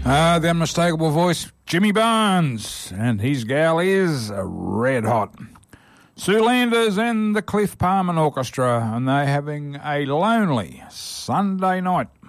The unmistakable voice, Jimmy Barnes, and his gal is red hot. Sue Landers and the Cliff Palmer Orchestra, and they're having a lonely Sunday night.